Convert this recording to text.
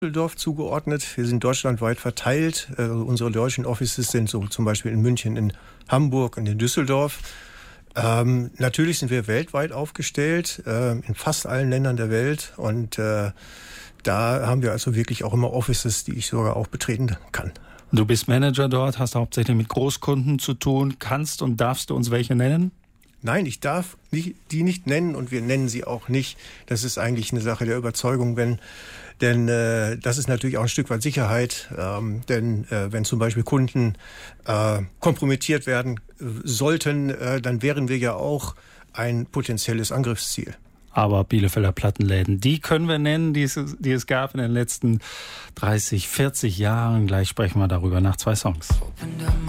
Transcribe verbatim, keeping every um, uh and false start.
Düsseldorf zugeordnet. Wir sind deutschlandweit verteilt. Äh, unsere deutschen Offices sind so zum Beispiel in München, in Hamburg und in Düsseldorf. Ähm, natürlich sind wir weltweit aufgestellt, äh, in fast allen Ländern der Welt. Und äh, da haben wir also wirklich auch immer Offices, die ich sogar auch betreten kann. Du bist Manager dort, hast hauptsächlich mit Großkunden zu tun. Kannst und darfst du uns welche nennen? Nein, ich darf nicht, die nicht nennen und wir nennen sie auch nicht. Das ist eigentlich eine Sache der Überzeugung, wenn, denn äh, das ist natürlich auch ein Stück weit Sicherheit. Ähm, denn äh, wenn zum Beispiel Kunden äh, kompromittiert werden äh, sollten, äh, dann wären wir ja auch ein potenzielles Angriffsziel. Aber Bielefelder Plattenläden, die können wir nennen, die es, die es gab in den letzten dreißig, vierzig Jahren. Gleich sprechen wir darüber nach zwei Songs.